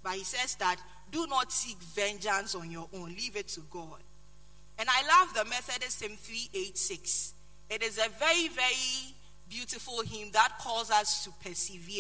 But he says that do not seek vengeance on your own. Leave it to God. And I love the Methodist hymn 386. It is a very, very beautiful hymn that calls us to persevere.